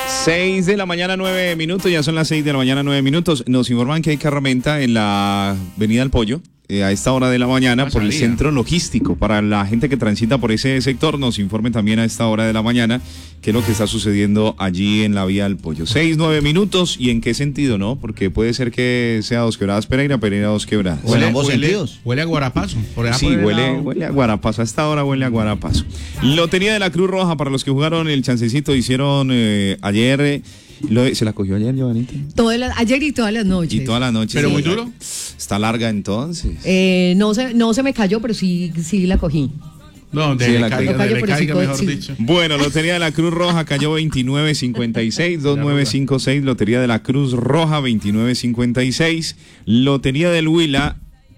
6 de la mañana, 9 minutos, ya son las 6 de la mañana, 9 minutos. Nos informan que hay carramenta en la Avenida del Pollo. A esta hora de la mañana por el centro logístico. Para la gente que transita por ese sector, nos informen también a esta hora de la mañana qué es lo que está sucediendo allí en la vía del Pollo. 6, 9 minutos, ¿y en qué sentido, no? Porque puede ser que sea Dos Quebradas Pereira, Pereira Dos Quebradas. O en ambos sentidos. Huele a Guarapazo. Sí, huele a Guarapazo. A esta hora huele a Guarapazo. Lotería de la Cruz Roja, para los que jugaron el chancecito, hicieron ayer... ¿Se la cogió ayer, Giovanita? Ayer y todas las noches. Y todas las noches. ¿Pero muy duro? Está larga entonces. No se me cayó, pero sí la cogí. No, le caiga, mejor dicho. Bueno, Lotería de la Cruz Roja cayó 2956, 2956, Lotería de la Cruz Roja 2956, Lotería del Huila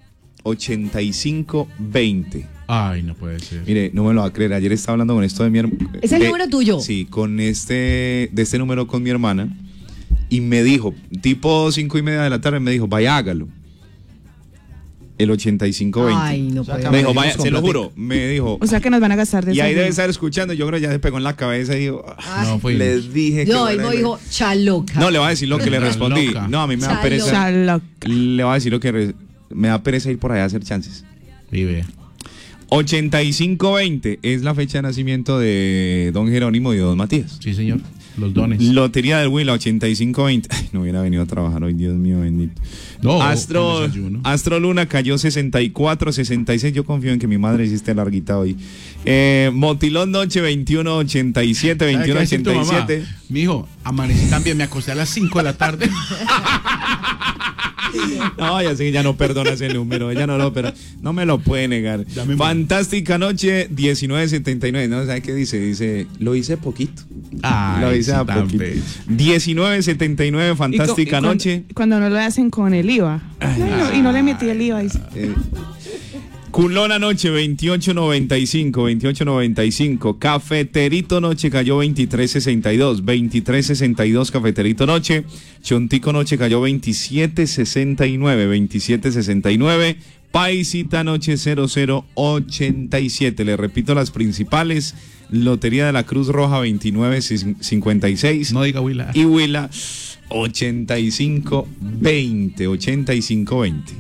8520. Ay, no puede ser. Mire, no me lo va a creer. Ayer estaba hablando con esto de mi hermana. ¿Es el número tuyo? Sí, de este número con mi hermana. Y me dijo, tipo 5:30 de la tarde, me dijo, vaya, hágalo. El 8520. Ay, no puede ser. Me dijo, vaya, se lo juro. Me dijo. O sea que nos van a gastar de y eso. ahí debe estar escuchando. Yo creo que ya se pegó en la cabeza y dijo, les dije que. No, él no dijo chaloca. No, le voy a decir lo que le respondí. No, a mí me da pereza. Chaloca. Le voy a decir lo que me da pereza ir por allá a hacer chances. Vive. 8520 es la fecha de nacimiento de don Jerónimo y de don Matías. Sí, señor. Los dones. Lotería del Huila 8520. Ay, no hubiera venido a trabajar hoy, Dios mío bendito. No, Astro Luna cayó 64-66. Yo confío en que mi madre hiciste larguita hoy. Motilón Noche 21-87, 21-87. Mijo, amanecí también, me acosté a las 5 de la tarde. No, ya sé que ya no perdona ese número, ya no lo, pero no me lo puede negar. Fantástica Noche 1979, ¿no? ¿Sabe qué dice? Dice, lo hice poquito. Lo hice a poquito. 1979, Fantástica Noche. Cuando no lo hacen con el IVA. Y no le metí el IVA. Culona Noche 28.95, Cafeterito Noche cayó 23.62, Cafeterito Noche, Chontico Noche cayó 27.69, Paisita Noche 0087, le repito las principales, Lotería de la Cruz Roja 29.56, no diga Huila, y Huila 85.20.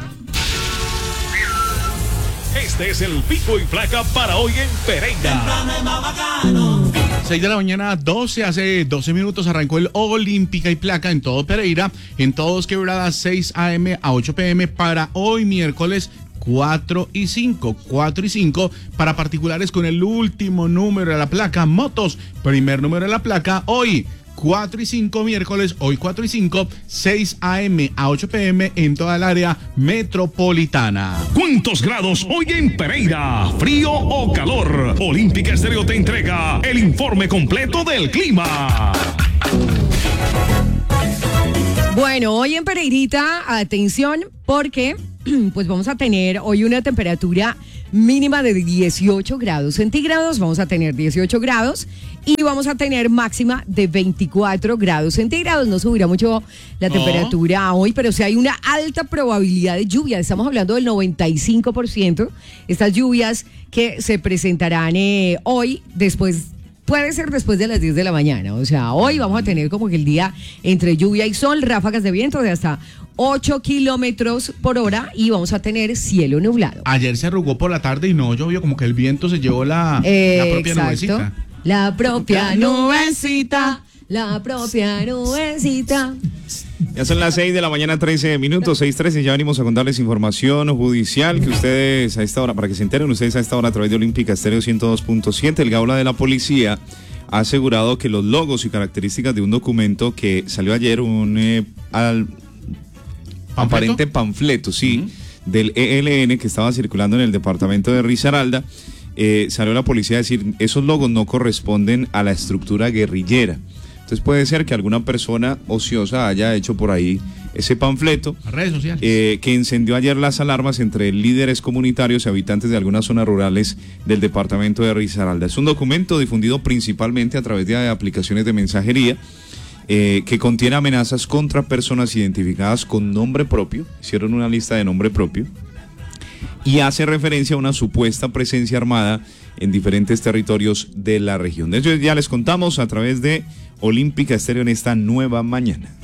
Este es el pico y placa para hoy en Pereira. 6 de la mañana, 12, hace 12 minutos arrancó el Olímpica y Placa en todo Pereira, en todos Quebradas, 6 a.m. a 8 p.m. para hoy miércoles 4 y 5 para particulares con el último número de la placa, motos, primer número de la placa, hoy 4 y 5 miércoles, hoy 4 y 5, 6 a.m. a 8 p.m. en toda el área metropolitana. ¿Cuántos grados hoy en Pereira? ¿Frío o calor? Olímpica Estéreo te entrega el informe completo del clima. Bueno, hoy en Pereirita, atención, porque pues vamos a tener hoy una temperatura mínima de 18 grados centígrados, vamos a tener 18 grados y vamos a tener máxima de 24 grados centígrados. No subirá mucho la temperatura hoy, pero sí hay una alta probabilidad de lluvia, estamos hablando del 95%, estas lluvias que se presentarán hoy puede ser después de las 10 de la mañana, o sea, hoy vamos a tener como que el día entre lluvia y sol, ráfagas de viento de hasta 8 kilómetros por hora y vamos a tener cielo nublado. Ayer se arrugó por la tarde y no llovió, como que el viento se llevó la propia nubecita. La propia nubecita. La propia nubecita. Ya son las 6 de la mañana, 13 minutos, 6:13. Ya venimos a contarles información judicial que ustedes a esta hora, para que se enteren ustedes a esta hora a través de Olímpica Estéreo 102.7. El Gaula de la Policía ha asegurado que los logos y características de un documento que salió ayer, aparente panfleto, sí, del ELN que estaba circulando en el departamento de Risaralda, salió la policía a decir, esos logos no corresponden a la estructura guerrillera. Entonces puede ser que alguna persona ociosa haya hecho por ahí ese panfleto, las redes sociales, que encendió ayer las alarmas entre líderes comunitarios y habitantes de algunas zonas rurales del departamento de Risaralda. Es un documento difundido principalmente a través de aplicaciones de mensajería, que contiene amenazas contra personas identificadas con nombre propio, hicieron una lista de nombre propio, y hace referencia a una supuesta presencia armada en diferentes territorios de la región. De hecho, ya les contamos a través de Olímpica Estéreo en esta nueva mañana.